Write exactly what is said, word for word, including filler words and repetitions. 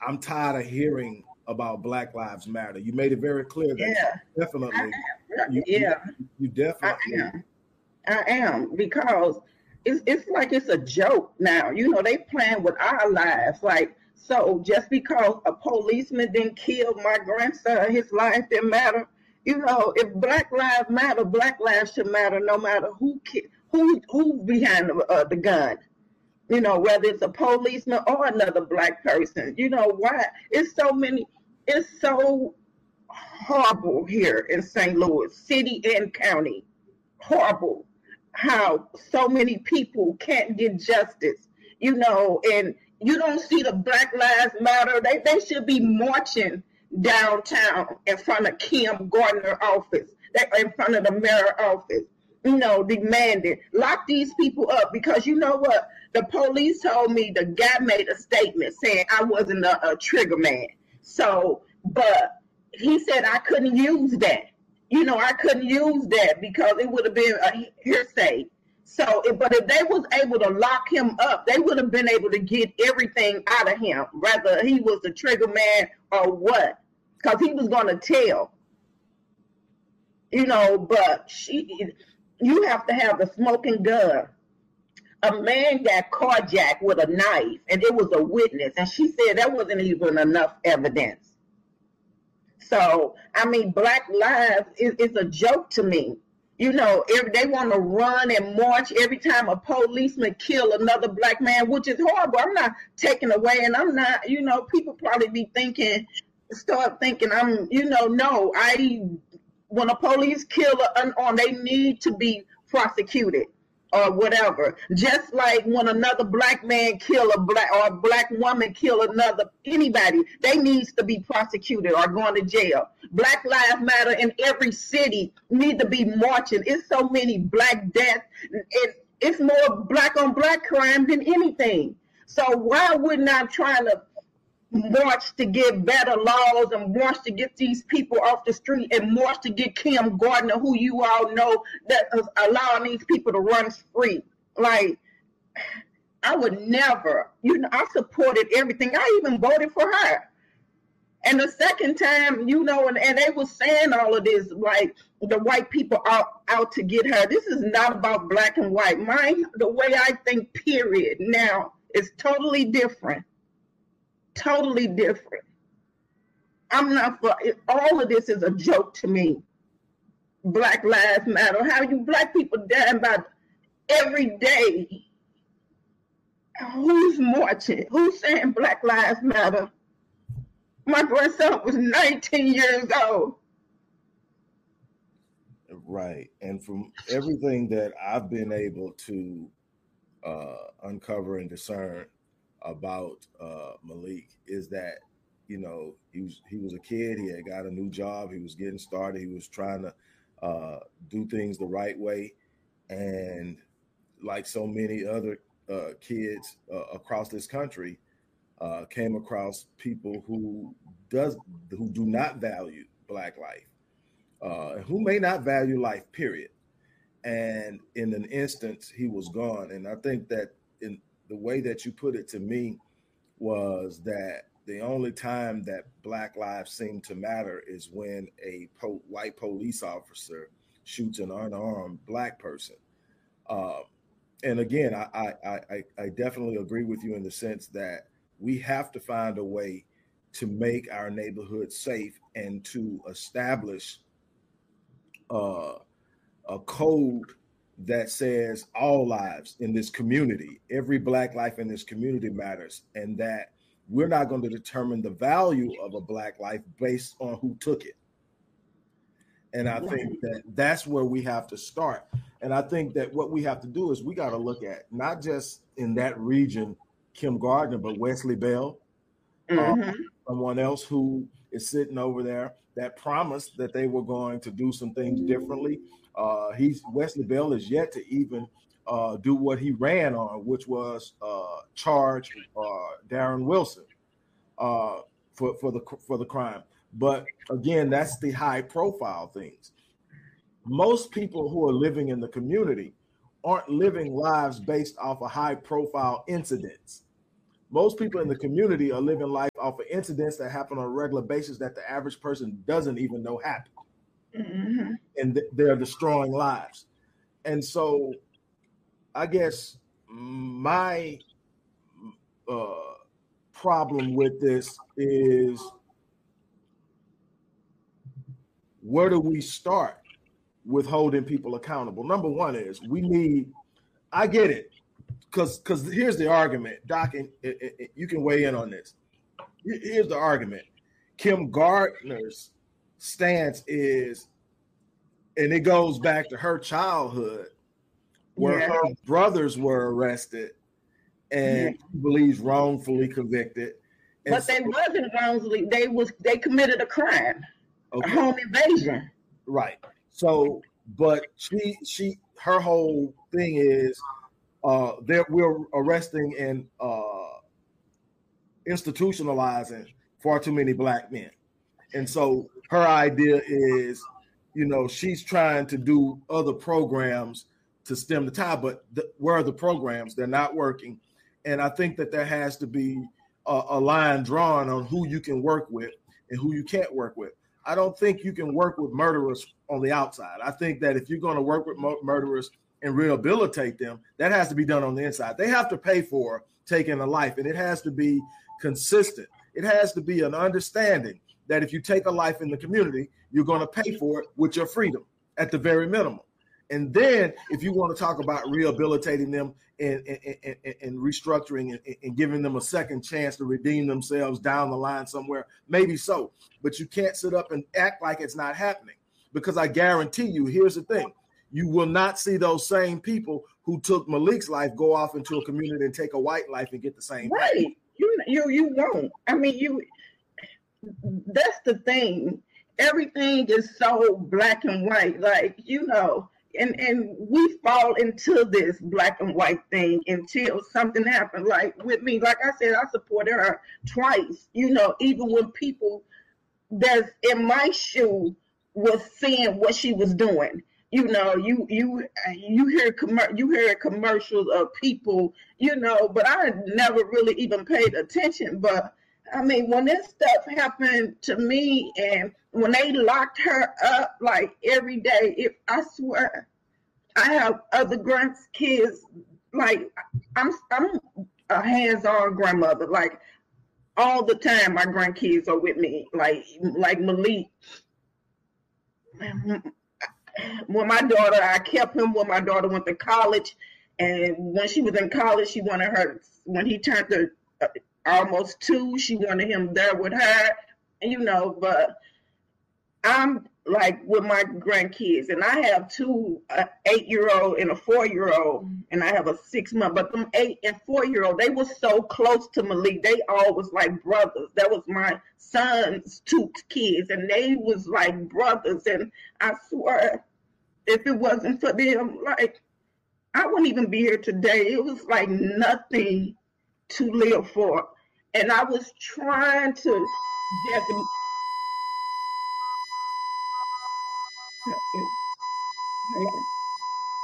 I'm tired of hearing about Black Lives Matter. You made it very clear that Yeah, you definitely, you, yeah, you, you definitely. I am. I am because it's it's like it's a joke now. You know, they playing with our lives. Like, so just because a policeman didn't kill my grandson, his life didn't matter. You know, if Black Lives Matter, Black lives should matter no matter who ki- who who's behind the, uh, the gun. You know, whether it's a policeman or another black person. You know why? It's so many. It's so horrible here in Saint Louis, city and county. Horrible how so many people can't get justice, you know, and you don't see the Black Lives Matter. They, they should be marching downtown in front of Kim Gardner office, in front of the mayor office, you know, demanding, lock these people up because you know what? The police told me the guy made a statement saying I wasn't a, a trigger man. So, but he said I couldn't use that. You know, I couldn't use that because it would have been a hearsay. So, but if they was able to lock him up, they would have been able to get everything out of him, whether he was the trigger man or what, because he was going to tell. You know, but she, you have to have the smoking gun. A man got carjacked with a knife, and it was a witness, and she said that wasn't even enough evidence. So, I mean, Black Lives is, is a joke to me. You know, if they want to run and march every time a policeman kill another black man, which is horrible. I'm not taking away, and I'm not, you know, people probably be thinking, start thinking, I'm, you know, no, I, when a police kill an unarmed, they need to be prosecuted or whatever. Just like when another black man kill a black or a black woman kill another, anybody, they needs to be prosecuted or going to jail. Black Lives Matter in every city need to be marching. It's so many black deaths. It, it's more black on black crime than anything. So why wouldn't I try to march to get better laws and march to get these people off the street and march to get Kim Gardner, who you all know that is allowing these people to run free? Like, I would never, you know, I supported everything. I even voted for her. And the second time, you know, and, and they were saying all of this, like the white people are out to get her. This is not about black and white. Mine, the way I think, period, now is totally different. Totally different. I'm not for it. All of this is a joke to me. Black Lives Matter. How you black people dying about every day? Who's marching? Who's saying Black Lives Matter? My grandson was nineteen years old. Right. And from everything that I've been able to uh, uncover and discern about uh, Malik is that, you know, he was he was a kid. He had got a new job. He was getting started. He was trying to uh, do things the right way. And like so many other uh, kids uh, across this country, uh, came across people who does who do not value Black life, uh, who may not value life, period. And in an instance, he was gone. And I think that in the way that you put it to me was that the only time that Black lives seem to matter is when a po- white police officer shoots an unarmed Black person. Uh, and again, I, I, I, I definitely agree with you in the sense that we have to find a way to make our neighborhood safe and to establish uh, a code that says all lives in this community, every Black life in this community matters, and that we're not going to determine the value of a Black life based on who took it. And I think that that's where we have to start. And I think that what we have to do is we got to look at not just in that region, Kim Gardner, but Wesley Bell, mm-hmm. uh, someone else who is sitting over there that promised that they were going to do some things differently. Uh, he's Wesley Bell is yet to even uh, do what he ran on, which was uh, charge uh, Darren Wilson uh, for for the for the crime. But again, that's the high profile things. Most people who are living in the community aren't living lives based off of high profile incidents. Most people in the community are living life off of incidents that happen on a regular basis that the average person doesn't even know happen. Mm-hmm. And th- they're destroying lives. And so I guess my uh, problem with this is, where do we start with holding people accountable? Number one is we need, I get it, because because here's the argument, Doc, and it, it, it, you can weigh in on this. Here's the argument. Kim Gardner's stance is, and it goes back to her childhood, where yeah. her brothers were arrested and yeah. believes wrongfully convicted. And but so, they wasn't wrongfully, they was they committed a crime. Okay. A home invasion. Right. So, but she, she, her whole thing is, uh, that we're arresting and uh, institutionalizing far too many Black men, and so her idea is, you know, she's trying to do other programs to stem the tide, but the, where are the programs? They're not working, and I think that there has to be a, a line drawn on who you can work with and who you can't work with. I don't think you can work with murderers on the outside. I think that if you're going to work with murderers and rehabilitate them, that has to be done on the inside. They have to pay for taking a life, and it has to be consistent. It has to be an understanding that if you take a life in the community, you're going to pay for it with your freedom at the very minimum. And then if you want to talk about rehabilitating them and, and, and, and restructuring and, and giving them a second chance to redeem themselves down the line somewhere, maybe so. But you can't sit up and act like it's not happening, because I guarantee you, here's the thing. You will not see those same people who took Malik's life go off into a community and take a white life and get the same right. thing. You, you, you won't. I mean, you. That's the thing. Everything is so black and white. Like, you know, And and we fall into this black and white thing until something happened. Like with me, like I said, I supported her twice. You know, even when people that's in my shoe was seeing what she was doing. You know, you you you hear commer- you hear commercials of people. You know, but I never really even paid attention. But I mean, when this stuff happened to me, and when they locked her up, like every day, if I swear, I have other grandkids. Like I'm, I'm a hands-on grandmother. Like all the time, my grandkids are with me. Like, like Malik. When my daughter, I kept him when my daughter went to college, and when she was in college, she wanted her. When he turned to uh, almost two, she wanted him there with her, you know. But I'm like with my grandkids, and I have two, uh, eight-year-old and a four-year-old, and I have a six-month. But them eight and four-year-old, they were so close to Malik. They all was like brothers. That was my son's two kids, and they was like brothers. And I swear, if it wasn't for them, like I wouldn't even be here today. It was like nothing to live for, and I was trying to just.